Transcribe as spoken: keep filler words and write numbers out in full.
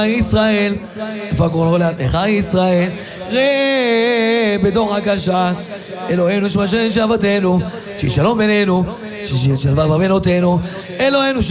ישראל, איפה הקוראים לעמך ישראל? ראה בדור הקשה, אלוהינו שמשן שבתנו, שיהיה שלום בינינו, שיהיה שלווה בבנותינו, אלוהינו